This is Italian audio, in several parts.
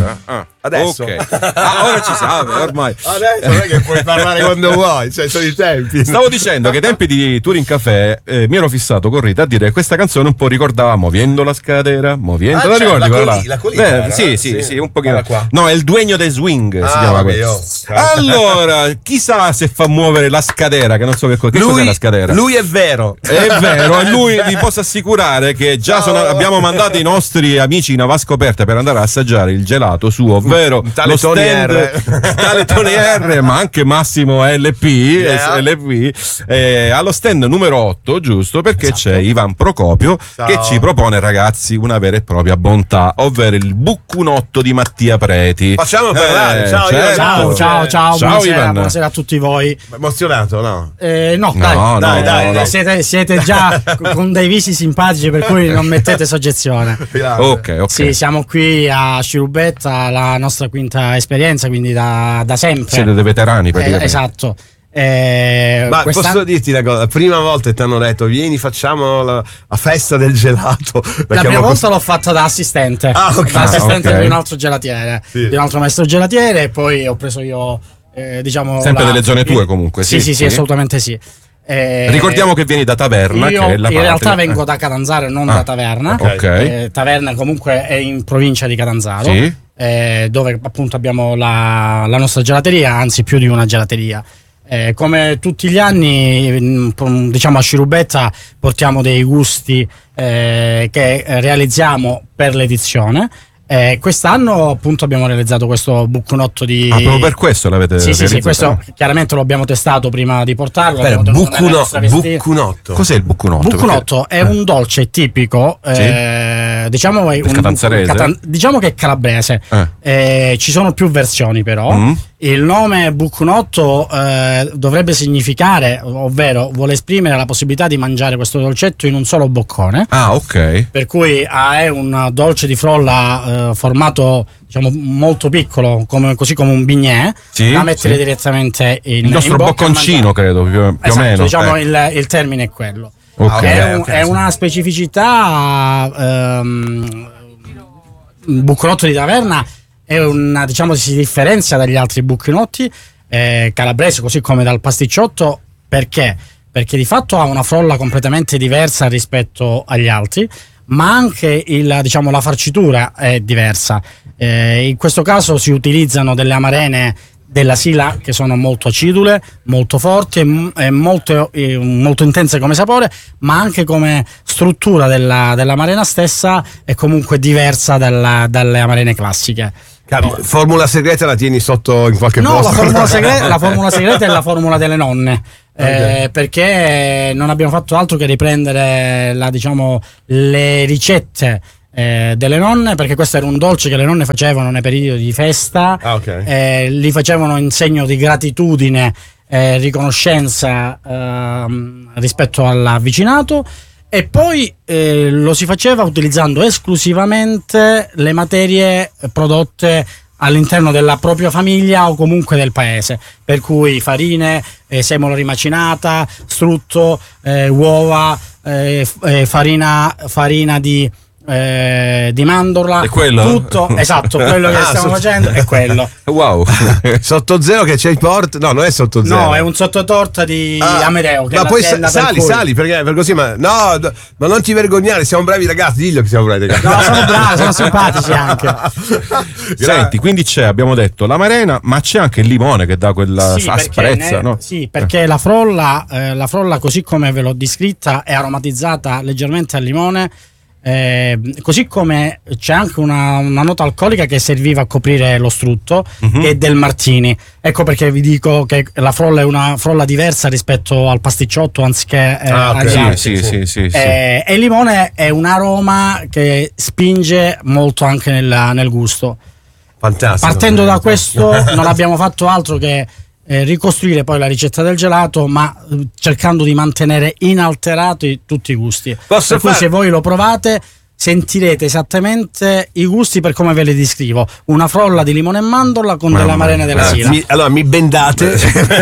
ora? Adesso. Ok. Ora ci siamo, ormai. Adesso non è che puoi parlare quando vuoi, cioè sono i tempi. Stavo dicendo che ai tempi di Touring Café mi ero fissato con Rita a dire che questa canzone un po' ricordava Moviendo la scadera, Moviendo, la ricordi quella là? La colina, sì, un pochino. Qua. No, è il Duegno del Swing, si chiama questo. Allora, chissà se fa muovere la scadera, che non so che cos'è la scadera. Lui è vero. È vero, e lui vi posso assicurare che già abbiamo mandato i nostri amici in Avascoperta per andare a assaggiare il gelato suo, ovvero tale Tony R. tale Tony R, ma anche Massimo LP, allo stand numero 8, giusto, perché c'è Ivan Procopio che ci propone, ragazzi, una vera e propria bontà, ovvero il buccunotto di Mattia Preti. Facciamo parlare. Ciao, certo. Ciao, Ivan. buonasera a tutti voi. Emozionato, no? No, dai. Siete già con dei visi simpatici, per cui non mettete soggezione. Ok. Sì, siamo qui a Scirubetta, la nostra quinta esperienza, quindi da sempre. Siete dei veterani, praticamente. Esatto. Ma posso dirti una cosa? La prima volta che ti hanno detto vieni, facciamo la festa del gelato. La prima volta l'ho fatta da assistente. Da assistente di un altro gelatiere, di un altro maestro gelatiere, e poi ho preso io, sempre delle zone tue, comunque. Sì, assolutamente sì. Ricordiamo che vieni da Taverna, io che è la in realtà vengo da Catanzaro, non da Taverna. Taverna comunque è in provincia di Catanzaro, dove appunto abbiamo la nostra gelateria, anzi più di una gelateria. Come tutti gli anni, diciamo, a Scirubetta portiamo dei gusti che realizziamo per l'edizione. Quest'anno appunto abbiamo realizzato questo buccunotto di... proprio per questo l'avete realizzato? Sì, questo chiaramente lo abbiamo testato prima di portarlo. Buccunotto. Cos'è il buccunotto? Buccunotto è un dolce tipico, diciamo è catanzarese? Diciamo che è calabrese. Ci sono più versioni però. Il nome buccunotto dovrebbe significare, ovvero vuole esprimere la possibilità di mangiare questo dolcetto in un solo boccone. Ok. Per cui è un dolce di frolla formato, diciamo, molto piccolo, così come un bignè, da mettere direttamente il nostro bocconcino, credo, più o meno. Diciamo il termine è quello. È una specificità. Il buccunotto di Taverna diciamo, si differenzia dagli altri bucchinotti calabresi, così come dal pasticciotto. Perché di fatto ha una frolla completamente diversa rispetto agli altri, ma anche la farcitura è diversa. In questo caso si utilizzano delle amarene della Sila che sono molto acidule, molto forti e molto intense come sapore, ma anche come struttura dell'amarena stessa è comunque diversa dalle amarene classiche. Formula segreta la tieni sotto in qualche posto? No, la formula segreta è la formula delle nonne. Perché non abbiamo fatto altro che riprendere le ricette delle nonne, perché questo era un dolce che le nonne facevano nei periodi di festa. Li facevano in segno di gratitudine, riconoscenza rispetto all'avvicinato, e poi lo si faceva utilizzando esclusivamente le materie prodotte all'interno della propria famiglia o comunque del paese, per cui farine, semola rimacinata, strutto, uova, farina di mandorla, è quello? Tutto, esatto, quello che stiamo facendo è quello. Wow. Sotto zero che c'è il port? No, non è sotto zero. No, è un sottotorta di Amedeo. Che ma poi sali perché per così, ma non ti vergognare, siamo bravi ragazzi, diglielo che siamo bravi ragazzi. No, sono bravi, sono simpatici anche. Senti, quindi abbiamo detto l'amarena, ma c'è anche il limone che dà quella asprezza, no? Sì, perché la frolla così come ve l'ho descritta è aromatizzata leggermente al limone. Così come c'è anche una nota alcolica che serviva a coprire lo strutto, che è del Martini. Ecco perché vi dico che la frolla è una frolla diversa rispetto al pasticciotto, anziché agli altri. Sì. E il limone è un aroma che spinge molto anche nel gusto. Fantastico. Partendo da questo non abbiamo fatto altro che ricostruire poi la ricetta del gelato, ma cercando di mantenere inalterati tutti i gusti. Per cui se voi lo provate sentirete esattamente i gusti per come ve li descrivo: una frolla di limone e mandorla con della marene della Sila. Allora mi bendate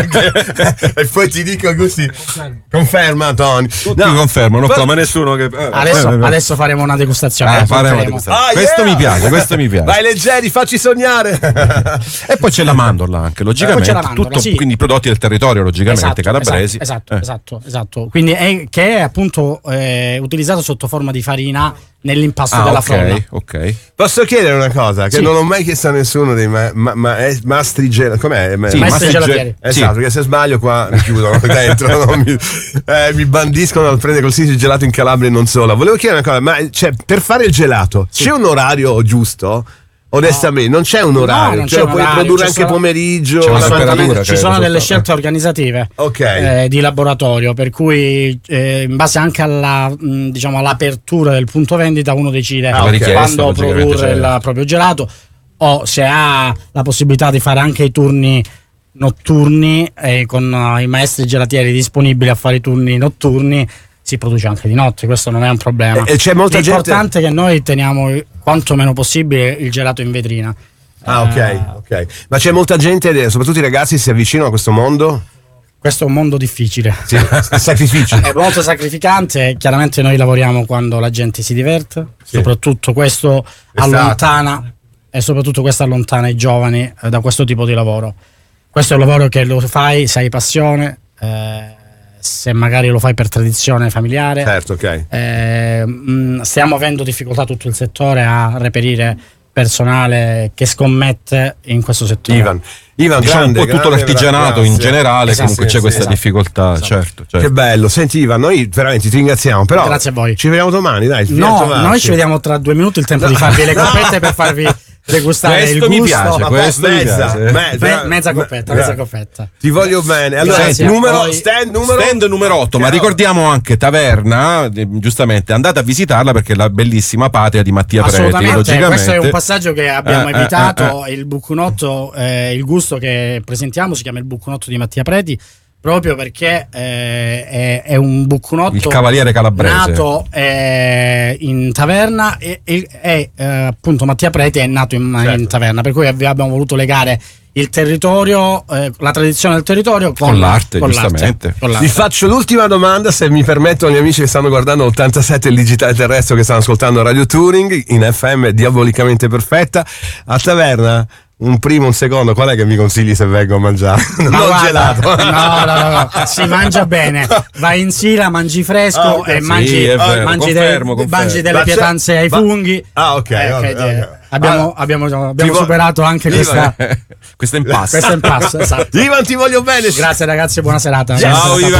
e poi ti dico gusti. Conferma Tony. Tutti confermano, ma nessuno che adesso faremo una degustazione. Questo mi piace. Vai leggeri, facci sognare. E poi c'è la mandorla anche, logicamente, tutto, sì. Quindi prodotti del territorio, logicamente, calabresi. Esatto. Quindi che è appunto utilizzato sotto forma di farina nell'impasto della frolla. Ok. Posso chiedere una cosa che non ho mai chiesto a nessuno dei mastri gelatieri. Com'è? Maestri gelatieri. Esatto, perché se sbaglio qua mi chiudono dentro, mi bandiscono dal prendere qualsiasi gelato in Calabria e non solo. Volevo chiedere una cosa, ma per fare il gelato c'è un orario giusto? Onestamente, non c'è un orario, lo puoi produrre anche pomeriggio. Ci sono delle scelte organizzative di laboratorio, per cui in base anche all'apertura del punto vendita uno decide quando produrre il proprio gelato, o se ha la possibilità di fare anche i turni notturni, con i maestri gelatieri disponibili a fare i turni notturni. Si produce anche di notte, questo non è un problema. E c'è molta gente. L'importante è che noi teniamo quanto meno possibile il gelato in vetrina. Ok. Ma c'è molta gente, soprattutto i ragazzi, si avvicinano a questo mondo? Questo è un mondo difficile. Sì, sacrificio. È molto sacrificante. Chiaramente noi lavoriamo quando la gente si diverte, soprattutto questo allontana i giovani da questo tipo di lavoro. Questo è un lavoro che lo fai se hai passione, se magari lo fai per tradizione familiare. Certo, stiamo avendo difficoltà tutto il settore a reperire personale che scommette in questo settore. Ivan, diciamo grande, un po' tutto l'artigianato in generale, comunque c'è questa difficoltà. Esatto. Certo. Che bello. Senti Ivan, noi veramente ti ringraziamo, però grazie a voi. Ci vediamo domani, dai. Noi ci vediamo tra 2 minuti, il tempo di farvi le coppette per farvi degustare il gusto. Mi piace, mezza coppetta. Ti voglio bene. Allora, stand numero 8, ma ricordiamo anche Taverna, giustamente andate a visitarla perché è la bellissima patria di Mattia Preti, logicamente. Questo è un passaggio che abbiamo evitato. Il bucconotto, il gusto che presentiamo si chiama il bucconotto di Mattia Preti, proprio perché è un bucconotto, il cavaliere calabrese, nato in Taverna e appunto Mattia Preti è nato in Taverna, per cui abbiamo voluto legare il territorio, la tradizione del territorio con l'arte, giustamente. Vi faccio l'ultima domanda, se mi permettono gli amici che stanno guardando 87 il digitale terrestre, che stanno ascoltando Radio Touring in FM diabolicamente perfetta. A Taverna un primo, un secondo, qual è che mi consigli se vengo a mangiare? Gelato. No, si mangia bene. Vai in Sila, mangi fresco e mangi delle pietanze ai funghi. Abbiamo superato anche questo impasse. Ivan, ti voglio bene. Grazie ragazzi, buona serata. Ciao Ivan.